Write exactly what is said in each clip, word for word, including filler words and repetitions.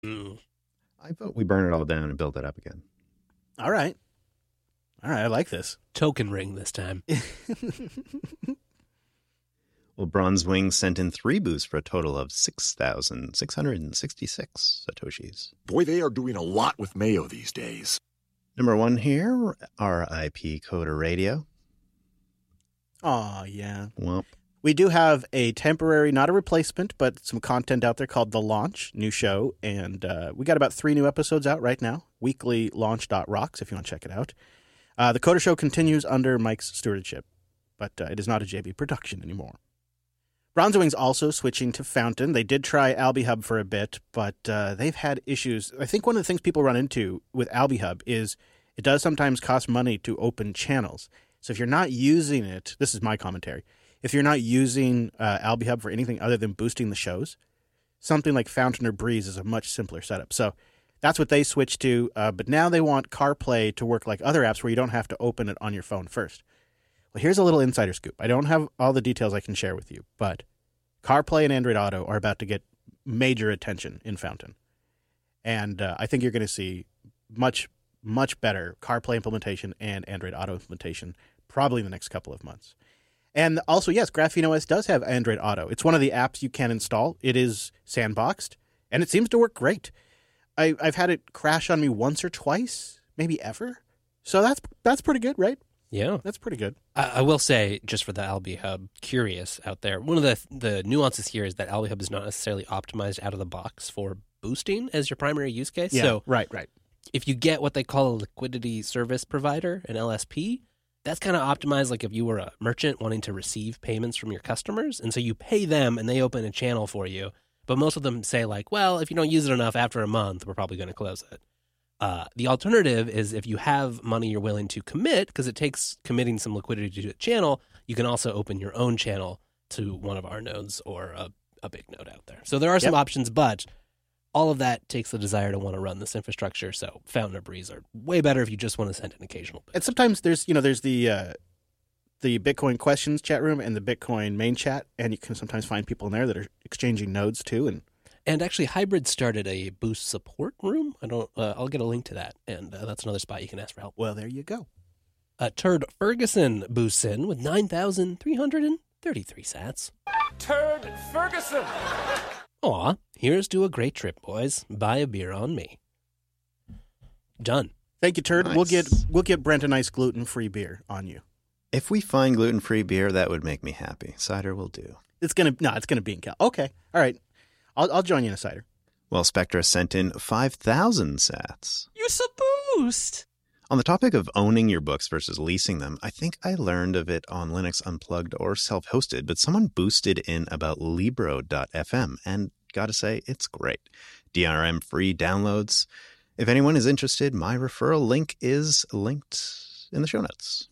Mm. I vote we burn it all down and build it up again. All right. All right, I like this. Token ring this time. Well, Bronze Wing sent in three boosts for a total of six thousand six hundred sixty-six Satoshis. Boy, they are doing a lot with Mayo these days. Number one here, R I P Coder Radio. Oh, yeah. Well, We do have a temporary, not a replacement, but some content out there called The Launch, new show. And uh, we got about three new episodes out right now. Weekly launch dot rocks if you want to check it out. Uh, the Coder Show continues under Mike's stewardship, but uh, it is not a J B production anymore. Bronze Wing's also switching to Fountain. They did try AlbiHub for a bit, but uh, they've had issues. I think one of the things people run into with AlbiHub is it does sometimes cost money to open channels. So if you're not using it, this is my commentary, if you're not using uh, AlbiHub for anything other than boosting the shows, something like Fountain or Breeze is a much simpler setup. So that's what they switched to, uh, but now they want CarPlay to work like other apps where you don't have to open it on your phone first. Well, here's a little insider scoop. I don't have all the details I can share with you, but CarPlay and Android Auto are about to get major attention in Fountain. And uh, I think you're going to see much, much better CarPlay implementation and Android Auto implementation probably in the next couple of months. And also, yes, Graphene O S does have Android Auto. It's one of the apps you can install. It is sandboxed, and it seems to work great. I, I've had it crash on me once or twice, maybe ever. So that's that's pretty good, right? Yeah. That's pretty good. I, I will say, just for the AlbiHub curious out there, one of the the nuances here is that AlbiHub is not necessarily optimized out of the box for boosting as your primary use case. Yeah, so right, right. if you get what they call a liquidity service provider, an L S P, that's kind of optimized like if you were a merchant wanting to receive payments from your customers. And so you pay them and they open a channel for you. But most of them say like, well, if you don't use it enough after a month, we're probably going to close it. Uh, the alternative is if you have money you're willing to commit, because it takes committing some liquidity to a channel, you can also open your own channel to one of our nodes or a, a big node out there. So there are some Yep. options, but all of that takes the desire to want to run this infrastructure. So Fountain or Breeze are way better if you just want to send an occasional bit. And sometimes there's, you know, there's the uh, the Bitcoin questions chat room and the Bitcoin main chat, and you can sometimes find people in there that are exchanging nodes too. And And actually, Hybrid started a Boost support room. I don't. Uh, I'll get a link to that, and uh, that's another spot you can ask for help. well, there you go. Uh, Turd Ferguson boosts in with nine thousand three hundred thirty-three sats. Turd Ferguson! Aw, here's to a great trip, boys. Buy a beer on me. Done. Thank you, Turd. Nice. We'll get we'll get Brent a nice gluten free beer on you. if we find gluten-free beer, that would make me happy. Cider will do. It's gonna no, it's gonna be in Cal. Okay, all right. I'll I'll join you in a cider. Well, Spectra sent in five thousand sats. Use a boost! On the topic of owning your books versus leasing them, I think I learned of it on Linux Unplugged or self-hosted, but someone boosted in about Libro dot f m, and gotta say, it's great. D R M-free downloads. If anyone is interested, my referral link is linked in the show notes.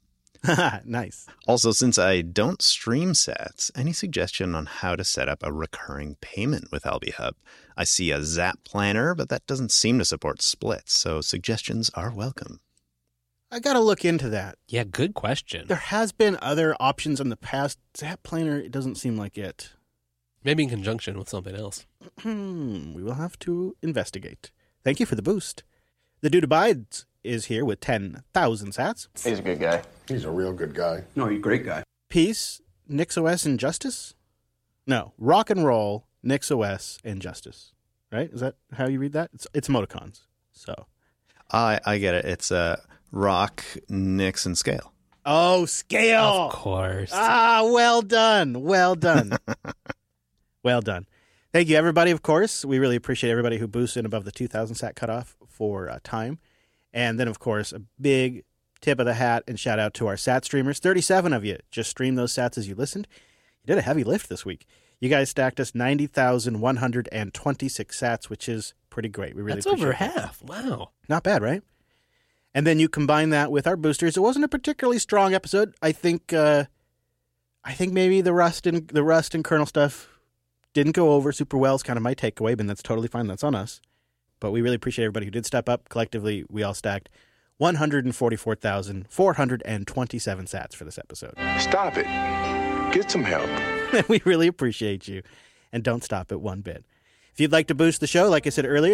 Nice. Also, since I don't stream sats, any suggestion on how to set up a recurring payment with AlbiHub? I see a Zap planner, but that doesn't seem to support splits, so suggestions are welcome. I got to look into that. Yeah, good question. There has been other options in the past. Zap Planner, it doesn't seem like it. Maybe in conjunction with something else. Hmm, we will have to investigate. Thank you for the boost. The Dude Abides is here with ten thousand sats. He's a good guy. He's a real good guy. No, he's a great guy. Peace, NixOS, and Justice? No, Rock and Roll, NixOS, and Justice. Right? Is that how you read that? It's, it's emoticons. So. I I get it. It's uh, Rock, Nix, and Scale. Oh, Scale! Of course. Ah, well done. Well done. Well done. Thank you, everybody, of course. We really appreciate everybody who boosts in above the two thousand sat cutoff for uh, time. And then, of course, a big tip of the hat and shout out to our sat streamers. thirty-seven of you just streamed those sats as you listened. You did a heavy lift this week. You guys stacked us ninety thousand one hundred twenty-six sats, which is pretty great. We really That's appreciate over it. half. Wow. Not bad, right? And then you combine that with our boosters. It wasn't a particularly strong episode. I think uh, I think maybe the Rust and the Rust and kernel stuff didn't go over super well. It's kind of my takeaway, but that's totally fine. That's on us. But we really appreciate everybody who did step up. Collectively, we all stacked one hundred forty-four thousand four hundred twenty-seven sats for this episode. Stop it. Get some help. We really appreciate you. And don't stop it one bit. If you'd like to boost the show, like I said earlier,